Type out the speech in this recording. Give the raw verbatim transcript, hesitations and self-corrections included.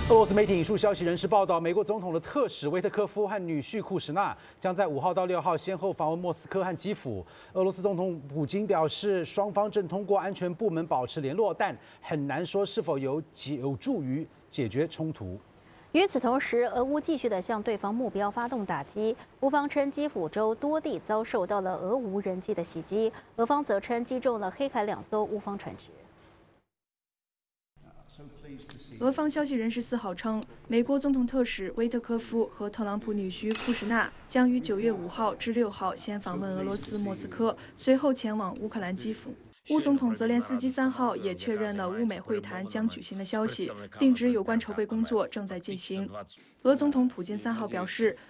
俄罗斯媒体引述消息人士报道，美国总统的特使维特科夫和女婿库什纳将在五号到六号先后访问莫斯科和基辅。俄罗斯总统普京表示，双方正通过安全部门保持联络，但很难说是否有有助于解决冲突。 与此同时，俄乌继续的向对方目标发动打击。乌方称基辅州多地遭受到了俄无人机的袭击，俄方则称击中了黑海两艘乌方船只。 俄方消息人士四号称，美国总统特使维特科夫和特朗普女婿库什纳将于九月五号至六号先访问俄罗斯莫斯科，随后前往乌克兰基辅。乌总统泽连斯基三号也确认了乌美会谈将举行的消息，并指有关筹备工作正在进行。俄总统普京三号表示，